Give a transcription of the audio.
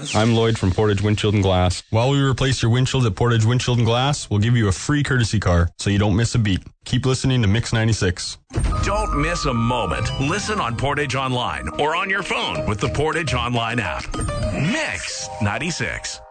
I'm Lloyd from Portage Windshield and Glass. While we replace your windshields at Portage Windshield and Glass, we'll give you a free courtesy car so you don't miss a beat. Keep listening to Mix 96. Don't miss a moment. Listen on Portage Online or on your phone with the Portage Online app. Mix 96.